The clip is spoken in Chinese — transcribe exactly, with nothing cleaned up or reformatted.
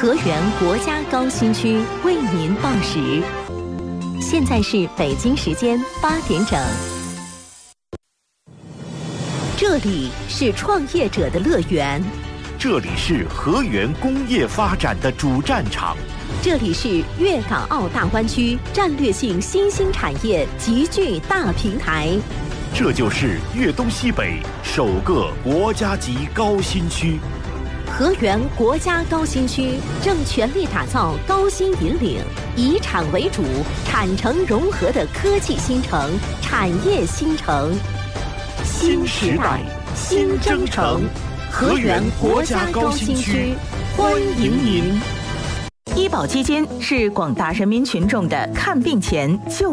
河源国家高新区为您报时，现在是北京时间八点整。这里是创业者的乐园， 这里是河源工业发展的主战场， 这里是粤港澳大湾区战略性新兴产业集聚大平台， 这就是粤东西北首个国家级高新区。 河源国家高新区正全力打造高新引领、以产为主、产城融合的科技新城、产业新城。新时代，新征程，河源国家高新区，欢迎您。 医保基金是广大人民群众的看病前就